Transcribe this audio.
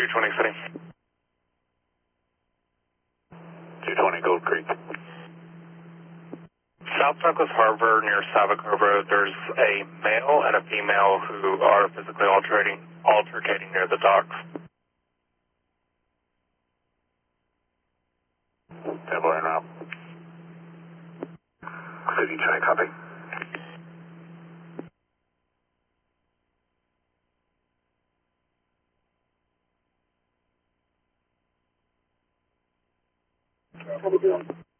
220 City. 220 Gold Creek. South Douglas Harbor near Savaco Road, there's a male and a female who are physically altercating near the docks. 10 boy and route. City check, copy. What are we doing?